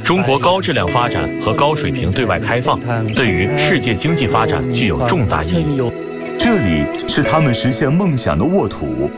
中国高质量发展和高水平对外开放，对于世界经济发展具有重大意义。 这里是他们实现梦想的沃土。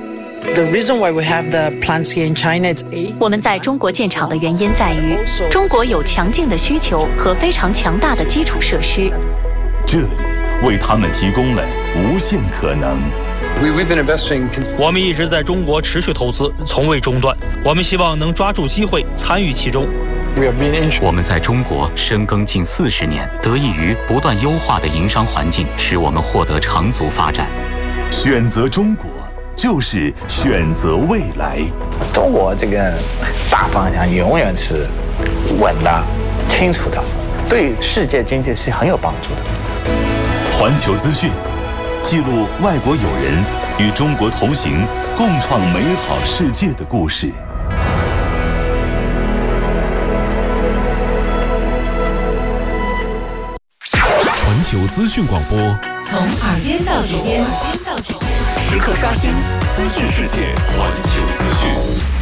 我们在中国建厂的原因在于，中国有强劲的需求和非常强大的基础设施。 这里为他们提供了无限可能。 我们一直在中国持续投资，从未中断。我们希望能抓住机会，参与其中。 我们在中国深耕近40年，得益于不断优化的营商环境，使我们获得长足发展。 选择中国，就是选择未来。 中国这个大方向永远是稳的、清楚的，对世界经济是很有帮助的。 环球资讯记录外国友人与中国同行，共创美好世界的故事。 环球资讯广播， 从耳边到指尖，时刻刷新资讯世界。 环球资讯。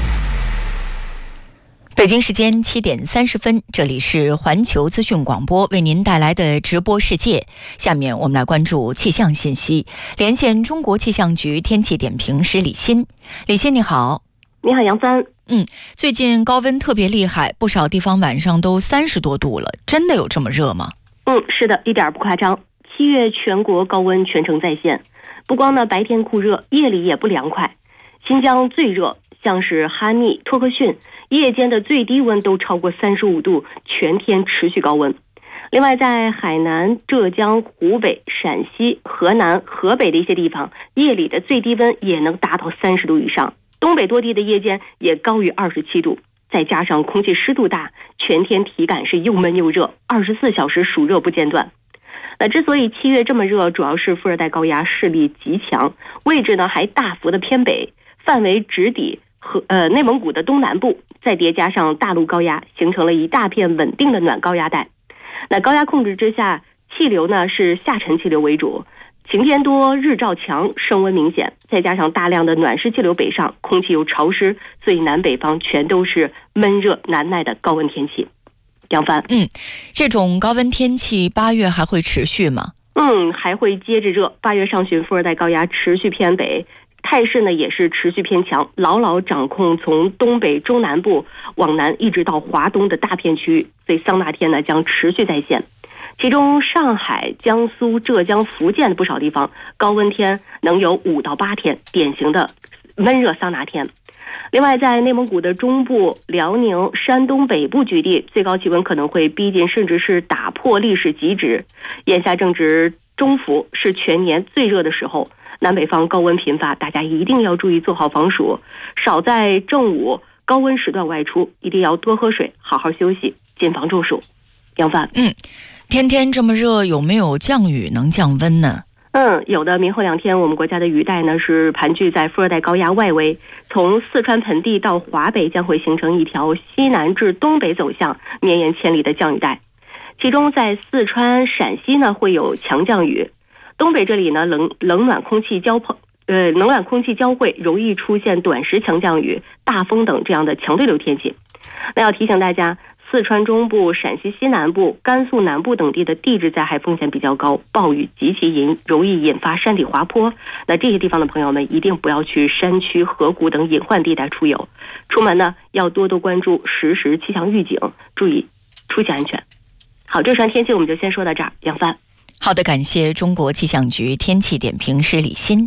北京时间7点30分，这里是环球资讯广播为您带来的直播世界。下面我们来关注气象信息，连线中国气象局天气点评师李欣。李欣你好。 你好杨帆。 最近高温特别厉害，不少地方晚上都30多度了，真的有这么热吗？ 是的，一点不夸张。7月全国高温全程在线，不光呢白天酷热，夜里也不凉快。新疆最热，像是哈密、托克逊，夜间的最低温都超过35度，全天持续高温。另外在海南、浙江、湖北、陕西、河南、河北的一些地方，夜里的最低温也能达到30度以上，东北多地的夜间也高于27度。再加上空气湿度大，全天体感是又闷又热，24小时暑热不间断。之所以7月这么热，主要是副热带高压势力极强，位置呢还大幅的偏北，范围直抵内蒙古的东南部，再叠加上大陆高压，形成了一大片稳定的暖高压带。高压控制之下，气流呢是下沉气流为主，晴天多，日照强，升温明显，再加上大量的暖湿气流北上，空气又潮湿，所以南北方全都是闷热难耐的高温天气。杨帆， 这种高温天气8月还会持续吗？ 还会接着热。8月上旬副热带高压持续偏北，态势呢也是持续偏强，牢牢掌控从东北中南部往南一直到华东的大片区域，所以桑拿天呢将持续在线。其中上海、江苏、浙江、福建的不少地方高温天能有5到8天，典型的闷热桑拿天。另外在内蒙古的中部、辽宁、山东北部局地，最高气温可能会逼近甚至是打破历史极值。眼下正值中伏，是全年最热的时候，南北方高温频发，大家一定要注意做好防暑，少在正午高温时段外出，一定要多喝水，好好休息，谨防中暑。杨帆， 天天这么热，有没有降雨能降温呢？ 有的。明后2天，我们国家的雨带呢是盘踞在副热带高压外围，从四川盆地到华北将会形成一条西南至东北走向、绵延千里的降雨带。其中在四川、陕西呢会有强降雨，东北这里呢冷暖空气交汇，容易出现短时强降雨、大风等这样的强对流天气。那要提醒大家，四川中部、陕西西南部、甘肃南部等地的地质灾害风险比较高，暴雨极其容易引发山体滑坡。那这些地方的朋友们一定不要去山区、河谷等隐患地带出游，出门呢要多多关注实时气象预警，注意出行安全。好，这段天气我们就先说到这儿。杨帆， 好的，感谢中国气象局天气点评师李欣。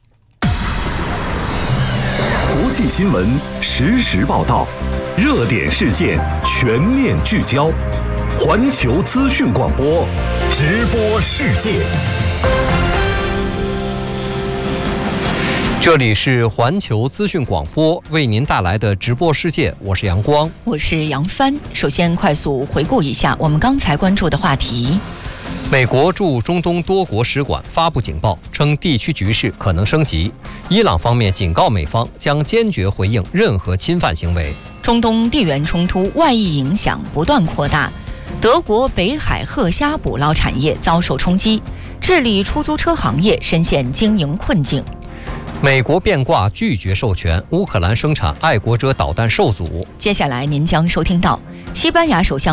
国际新闻实时报道，热点事件全面聚焦，环球资讯广播，直播世界。 这里是环球资讯广播为您带来的直播世界，我是阳光， 我是杨帆。首先快速回顾一下我们刚才关注的话题。 美国驻中东多国使馆发布警报，称地区局势可能升级。伊朗方面警告美方将坚决回应任何侵犯行为。 中东地缘冲突外溢影响不断扩大，德国北海鹤虾捕捞产业遭受冲击，智利出租车行业深陷经营困境。 美国变卦拒绝授权乌克兰生产爱国者导弹受阻。 接下来您将收听到西班牙首相